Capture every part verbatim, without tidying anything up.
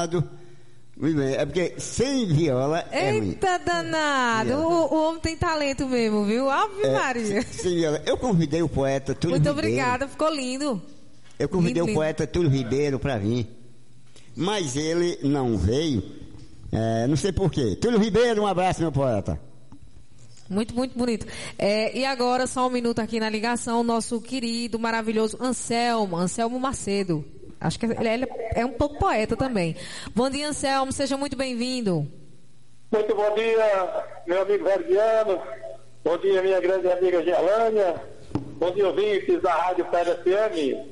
danado. Muito bem, é porque sem viola é ruim. Eita danado, o, o homem tem talento mesmo, viu? Ave é, Maria. Sem viola. Eu convidei o poeta Túlio Muito Ribeiro. obrigada, ficou lindo. Eu convidei lindo, o lindo. poeta Túlio Ribeiro para vir, mas ele não veio, é, não sei porquê. Túlio Ribeiro, um abraço, meu poeta. Muito, muito bonito. É, e agora, só um minuto aqui na ligação, nosso querido, maravilhoso Anselmo, Anselmo Macedo. Acho que ele, ele é um pouco poeta também. Bom dia, Anselmo, seja muito bem-vindo. Muito bom dia, meu amigo Verdiano. Bom dia, minha grande amiga Gerlânia. Bom dia, ouvintes da Rádio P E D F M.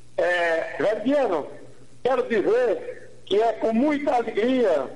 É, Verdiano, quero dizer que é com muita alegria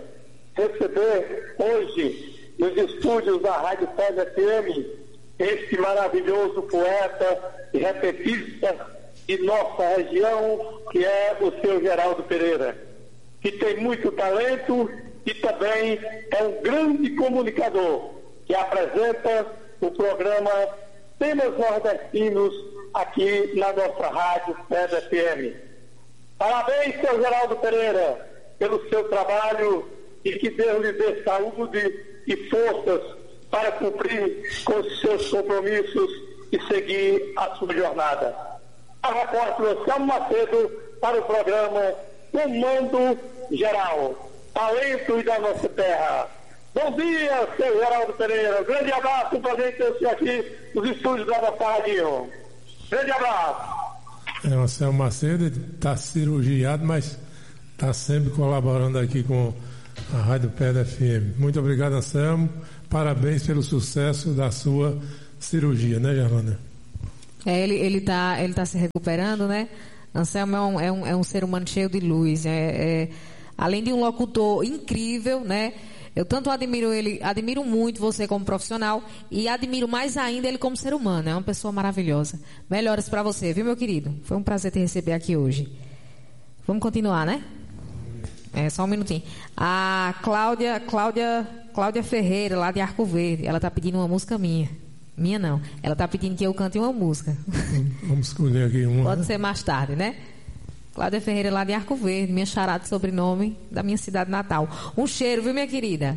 receber hoje nos estúdios da Rádio P E D F M este maravilhoso poeta e repetista de nossa região, que é o seu Geraldo Pereira, que tem muito talento e também é um grande comunicador, que apresenta o programa Temas Nordestinos aqui na nossa Rádio P E D F M. Parabéns, seu Geraldo Pereira, pelo seu trabalho e que Deus lhe dê saúde e forças para cumprir com os seus compromissos e seguir a sua jornada. A repórter Anselmo Macedo para o programa Comando Geral, talento da nossa terra. Bom dia, seu Geraldo Pereira. Grande abraço para a gente aqui nos estúdios da nossa rádio. Grande abraço. É, o Anselmo Macedo está cirurgiado, mas está sempre colaborando aqui com a Rádio P E D F M. Muito obrigado, Anselmo. Parabéns pelo sucesso da sua cirurgia, né, Gerlânia? É, ele ele está ele tá se recuperando, né? Anselmo é um, é um, é um ser humano cheio de luz. É, é, além de um locutor incrível, né? Eu tanto admiro ele, admiro muito você como profissional e admiro mais ainda ele como ser humano. É uma pessoa maravilhosa. Melhoras para você, viu, meu querido? Foi um prazer te receber aqui hoje. Vamos continuar, né? É, só um minutinho. A Cláudia, Cláudia, Cláudia Ferreira, lá de Arco Verde, ela tá pedindo uma música minha. Minha não. Ela tá pedindo que eu cante uma música. Vamos escolher aqui uma. Pode né? ser mais tarde, né? Cláudia Ferreira, lá de Arco Verde, minha charada de sobrenome da minha cidade natal. Um cheiro, viu, minha querida?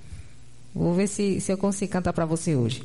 Vou ver se, se eu consigo cantar para você hoje.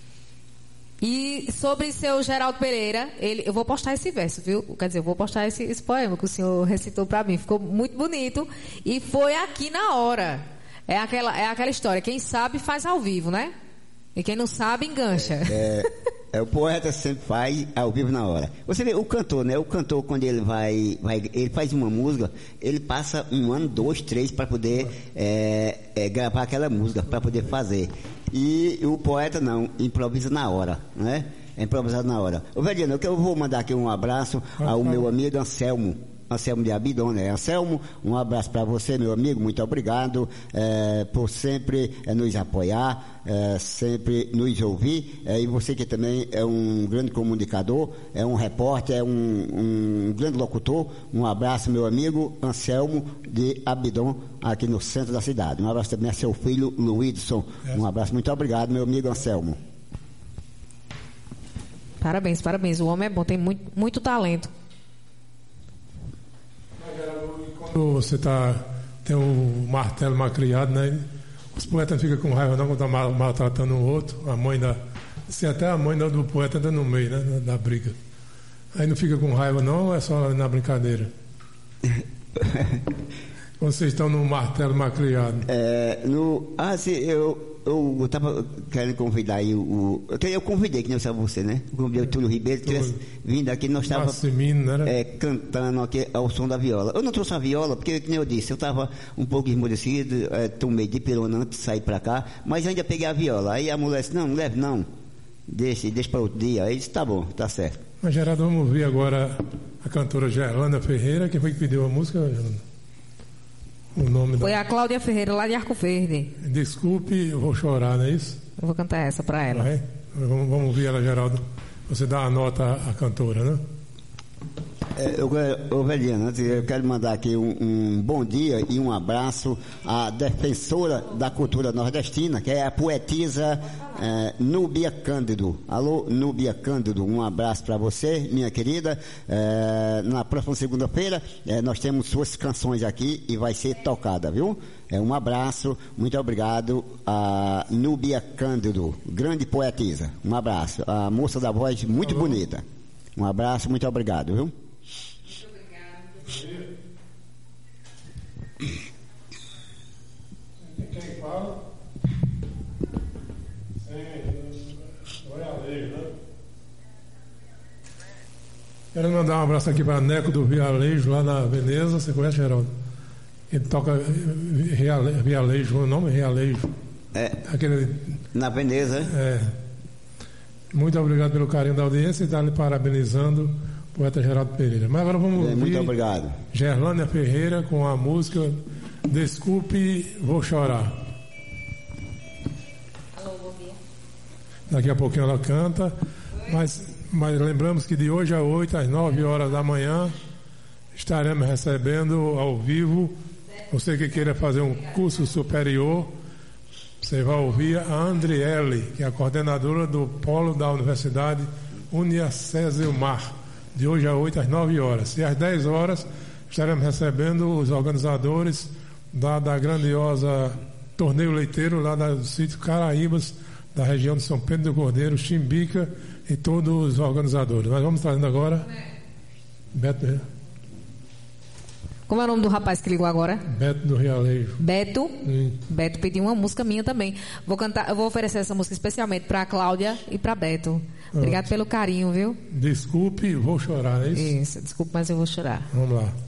E sobre seu Geraldo Pereira, ele, eu vou postar esse verso, viu? Quer dizer, eu vou postar esse, esse poema que o senhor recitou para mim. Ficou muito bonito e foi aqui na hora. É aquela, é aquela história, quem sabe faz ao vivo, né? E quem não sabe, engancha. É, é, o poeta sempre faz ao vivo na hora. Você vê, o cantor, né? O cantor, quando ele vai, vai ele faz uma música, ele passa um ano, dois, três, para poder é, é, gravar aquela música, para poder fazer. E o poeta não, improvisa na hora, né? É improvisado na hora. Ô, Verdiano, eu vou mandar aqui um abraço ao meu amigo Anselmo. Anselmo de Abidão, né? Anselmo, um abraço para você, meu amigo, muito obrigado é, por sempre é, nos apoiar, é, sempre nos ouvir, é, e você que também é um grande comunicador, é um repórter, é um, um grande locutor, um abraço, meu amigo Anselmo de Abidão, aqui no centro da cidade. Um abraço também a seu filho Luídson, um abraço, muito obrigado, meu amigo Anselmo. Parabéns, parabéns, o homem é bom, tem muito, muito talento. Quando você tá, tem o martelo malcriado, né? Os poetas não ficam com raiva não quando estão mal, maltratando um outro. A mãe da. Se até a mãe do poeta anda no meio, né? Da briga. Aí não fica com raiva não, ou é só na brincadeira? Vocês estão no martelo malcriado. É, no, ah, sim, eu. Eu estava querendo convidar aí o. o eu, eu convidei, que não sabe você, né? Eu convidei o Túlio Ribeiro, que tivesse vindo aqui, nós estávamos é, cantando aqui ao som da viola. Eu não trouxe a viola, porque, como eu disse, eu estava um pouco esmorecido, é, tomei de pirona antes de sair para cá, mas ainda peguei a viola. Aí a mulher disse: não, não leve não, deixa, deixa para outro dia. Aí disse: tá bom, tá certo. Mas, Geraldo, vamos ouvir agora a cantora Gerlânia Ferreira. Quem foi que pediu a música, Gerlânia? O nome Foi da... a Cláudia Ferreira, lá de Arco Verde. Desculpe, eu vou chorar, não é isso? Eu vou cantar essa para ela. Vai? Vamos, vamos ouvir ela, Geraldo. Você dá a nota à cantora, né? É, eu, eu, Veridiano, eu quero mandar aqui um, um bom dia e um abraço à defensora da cultura nordestina, que é a poetisa é, Núbia Cândido. Alô, Núbia Cândido, um abraço para você, minha querida. É, na próxima segunda-feira é, nós temos suas canções aqui e vai ser tocada, viu? É, um abraço, muito obrigado a Núbia Cândido, grande poetisa. Um abraço. A moça da voz muito Alô. bonita. Um abraço, muito obrigado, viu? Quem fala? Quero mandar um abraço aqui para Neco do Vialejo, lá na Veneza. Você conhece, Geraldo? Ele toca Vialejo, o nome é Vialejo. É. Aquele... Na Veneza, é. Muito obrigado pelo carinho da audiência e está lhe parabenizando o poeta Geraldo Pereira. Mas agora vamos ouvir muito obrigado. Gerlânia Ferreira com a música Desculpe, Vou Chorar. Alô, bom dia. Daqui a pouquinho ela canta, mas, mas lembramos que de hoje a oito, às nove horas da manhã, estaremos recebendo ao vivo, você que queira fazer um curso superior, você vai ouvir a Andriele, que é a coordenadora do polo da Universidade Uniacesilmar, de hoje a oito, às nove horas. E às dez horas estaremos recebendo os organizadores da, da grandiosa Torneio Leiteiro, lá do sítio Caraíbas, da região de São Pedro do Cordeiro, Chimbica e todos os organizadores. Nós vamos trazendo agora Beto. Como é o nome do rapaz que ligou agora? Beto do Realejo. Beto? Sim. Beto pediu uma música minha também. Vou cantar, eu vou oferecer essa música especialmente para a Cláudia e para Beto. Obrigado pelo carinho, viu? Desculpe, vou chorar, é isso? Isso, desculpe, mas eu vou chorar. Vamos lá.